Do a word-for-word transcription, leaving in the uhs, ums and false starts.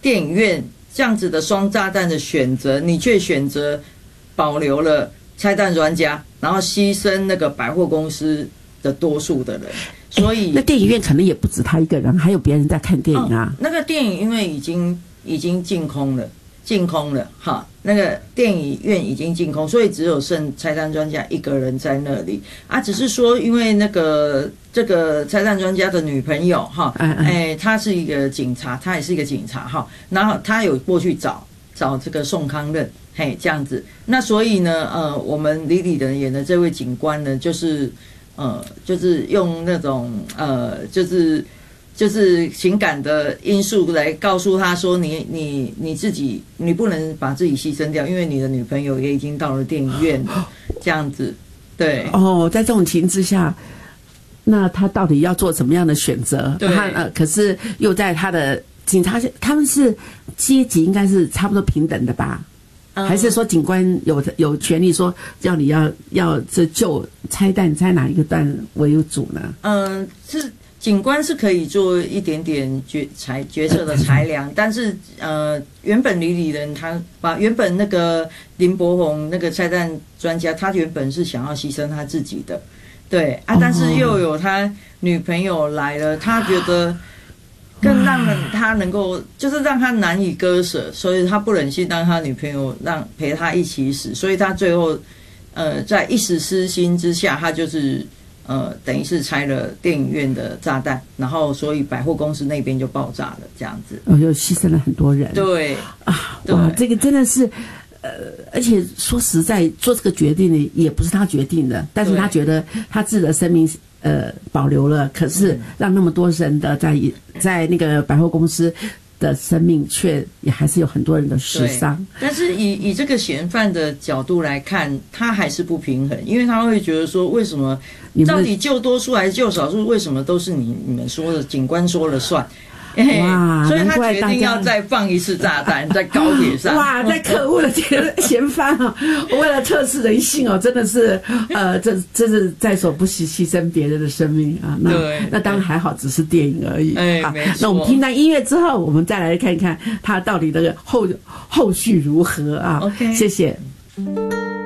电影院这样子的双炸弹的选择，你却选择保留了拆弹专家，然后牺牲那个百货公司的多数的人。所以、 欸、那电影院可能也不止他一个人，还有别人在看电影啊。 哦、那个电影因为已经已经净空了。净空了哈，那个电影院已经净空，所以只有剩拆弹专家一个人在那里啊。只是说，因为那个这个拆弹专家的女朋友哈，哎，她是一个警察，她也是一个警察哈，然后她有过去找找这个宋康任，嘿，这样子。那所以呢，呃，我们李李仁演的这位警官呢，就是呃，就是用那种呃，就是。就是情感的因素来告诉他说你你你自己你不能把自己牺牲掉，因为你的女朋友也已经到了电影院了，这样子，对。哦， 在这种情之下，那他到底要做什么样的选择？ 对， 他呃，可是又在他的警察，他们是阶级应该是差不多平等的吧？嗯、还是说警官有有权利说要你要要这救拆弹拆哪一个弹为主呢？ 嗯，是。警官是可以做一点点决裁决策的裁量，但是呃，原本李李仁他把原本那个林柏宏那个拆弹专家，他原本是想要牺牲他自己的，对啊，但是又有他女朋友来了，他觉得更让人他能够就是让他难以割舍，所以他不忍心让他女朋友让陪他一起死，所以他最后呃在一时私心之下，他就是。呃，等于是拆了电影院的炸弹，然后所以百货公司那边就爆炸了，这样子， 哦，又牺牲了很多人。 对啊，哇，这个真的是，呃，而且说实在，做这个决定呢，也不是他决定的，但是他觉得他自己的生命呃保留了，可是让那么多人的在在那个百货公司。的生命却也还是有很多人的死伤， 但是以以这个嫌犯的角度来看，他还是不平衡，因为他会觉得说，为什么到底救多数还是救少数，为什么都是你你们说的，警官说了算？哇！所以他决定要再放一次炸弹在高铁上。 哇！在可恶的这个嫌犯啊，为了测试人性哦，真的是呃，这这是在所不惜牺牲别人的生命啊。那那当然还好，只是电影而已。 哎，没错。 那我们听到音乐之后，我们再来看看他到底的后后续如何啊 ？OK， 谢谢。 嗯